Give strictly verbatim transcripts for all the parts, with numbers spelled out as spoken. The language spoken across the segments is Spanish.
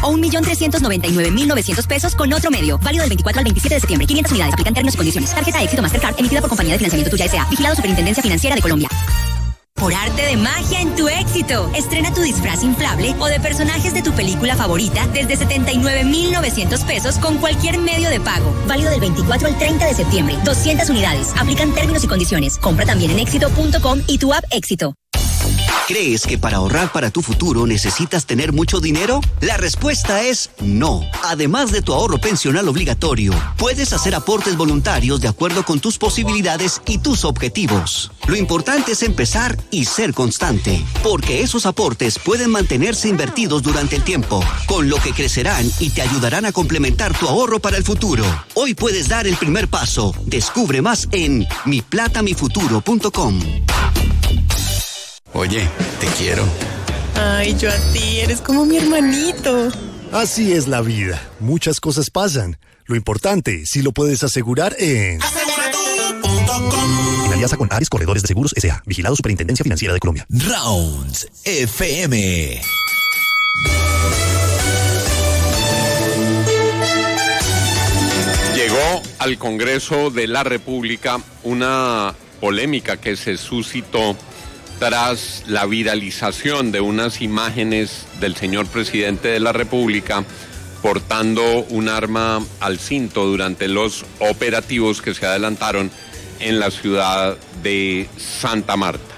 o un millón trescientos noventa y nueve mil novecientos pesos con otro medio. Válido del veinticuatro al veintisiete de septiembre. quinientas unidades. Aplican términos y condiciones. Tarjeta Éxito Mastercard emitida por Compañía de Financiamiento Tuya S A. Vigilado Superintendencia Financiera de Colombia. Por arte de magia en tu éxito. Estrena tu disfraz inflable o de personajes de tu película favorita desde setenta y nueve mil novecientos pesos con cualquier medio de pago. Válido del veinticuatro al treinta de septiembre. doscientas unidades. Aplican términos y condiciones. Compra también en éxito punto com y tu app Éxito. ¿Crees que para ahorrar para tu futuro necesitas tener mucho dinero? La respuesta es no. Además de tu ahorro pensional obligatorio, puedes hacer aportes voluntarios de acuerdo con tus posibilidades y tus objetivos. Lo importante es empezar y ser constante, porque esos aportes pueden mantenerse invertidos durante el tiempo, con lo que crecerán y te ayudarán a complementar tu ahorro para el futuro. Hoy puedes dar el primer paso. Descubre más en mi plata mi futuro punto com. Oye, te quiero. Ay, yo a ti, eres como mi hermanito. Así es la vida. Muchas cosas pasan. Lo importante, si lo puedes asegurar en... asegura tú punto com. En alianza con Ares Corredores de Seguros S A. Vigilado Superintendencia Financiera de Colombia. Rounds F M. Llegó al Congreso de la República una polémica que se suscitó tras la viralización de unas imágenes del señor presidente de la República portando un arma al cinto durante los operativos que se adelantaron en la ciudad de Santa Marta.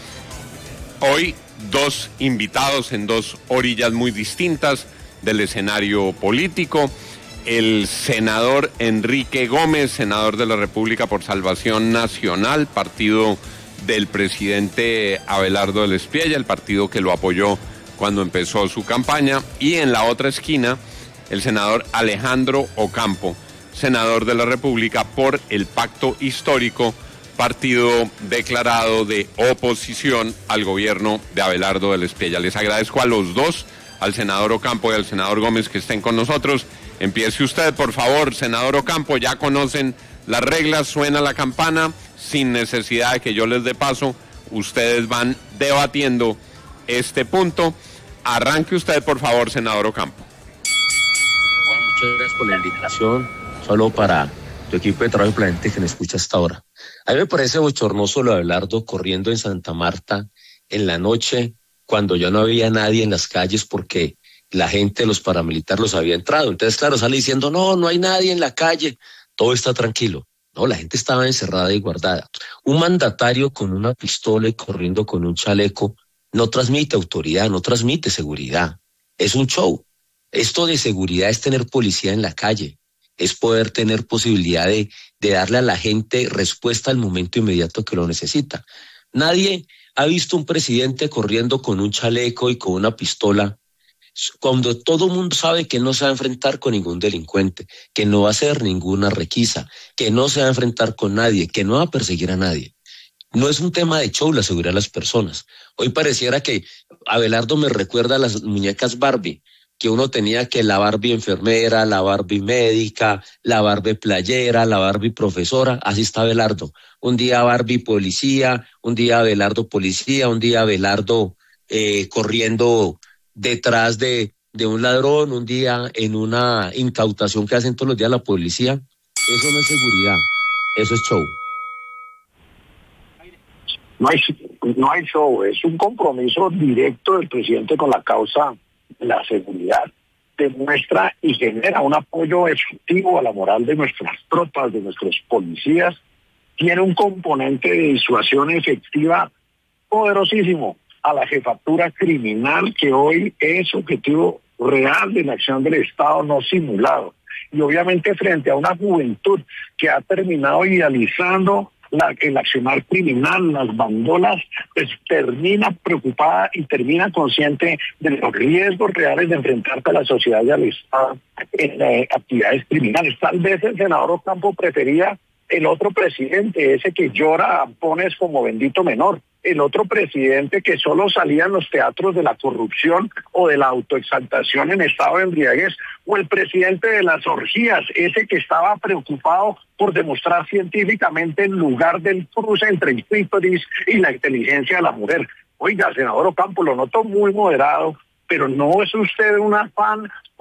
Hoy, dos invitados en dos orillas muy distintas del escenario político. El senador Enrique Gómez, senador de la República por Salvación Nacional, partido del presidente Abelardo Lespiella, el partido que lo apoyó cuando empezó su campaña, y en la otra esquina el senador Alejandro Ocampo, senador de la República por el Pacto Histórico, partido declarado de oposición al gobierno de Abelardo Lespiella. Les agradezco a los dos, al senador Ocampo y al senador Gómez, que estén con nosotros. Empiece usted, por favor, senador Ocampo. Ya conocen las reglas, suena la campana, sin necesidad de que yo les dé paso, ustedes van debatiendo este punto. Arranque usted, por favor, senador Ocampo. Bueno, muchas gracias por la invitación. Solo para tu equipo de trabajo y para la gente que me escucha hasta ahora. A mí me parece bochornoso lo de Abelardo corriendo en Santa Marta en la noche, cuando ya no había nadie en las calles porque la gente, los paramilitares los había entrado. Entonces, claro, sale diciendo, no, no hay nadie en la calle, todo está tranquilo. No, la gente estaba encerrada y guardada. Un mandatario con una pistola y corriendo con un chaleco no transmite autoridad, no transmite seguridad. Es un show. Esto de seguridad es tener policía en la calle, es poder tener posibilidad de, de darle a la gente respuesta al momento inmediato que lo necesita. Nadie ha visto un presidente corriendo con un chaleco y con una pistola cuando todo el mundo sabe que no se va a enfrentar con ningún delincuente, que no va a hacer ninguna requisa, que no se va a enfrentar con nadie, que no va a perseguir a nadie. No es un tema de show la seguridad de las personas. Hoy pareciera que Abelardo me recuerda a las muñecas Barbie, que uno tenía que la Barbie enfermera, la Barbie médica, la Barbie playera, la Barbie profesora. Así está Abelardo. Un día Barbie policía, un día Abelardo policía, un día Abelardo eh, corriendo detrás de, de un ladrón, un día en una incautación que hacen todos los días la policía. Eso no es seguridad, eso es show. No hay, no hay show, es un compromiso directo del presidente con la causa de la seguridad. Demuestra y genera un apoyo efectivo a la moral de nuestras tropas, de nuestros policías. Tiene un componente de disuasión efectiva poderosísimo a la jefatura criminal, que hoy es objetivo real de la acción del Estado, no simulado. Y obviamente frente a una juventud que ha terminado idealizando la, el accionar criminal, las bandolas, pues termina preocupada y termina consciente de los riesgos reales de enfrentarse a la sociedad y al Estado en eh, actividades criminales. Tal vez el senador Ocampo prefería el otro presidente, ese que llora a ampones como bendito menor, el otro presidente que solo salía en los teatros de la corrupción o de la autoexaltación en estado de embriaguez, o el presidente de las orgías, ese que estaba preocupado por demostrar científicamente el lugar del cruce entre el clítoris y la inteligencia de la mujer. Oiga, senador Ocampo, lo noto muy moderado, pero no es usted un afán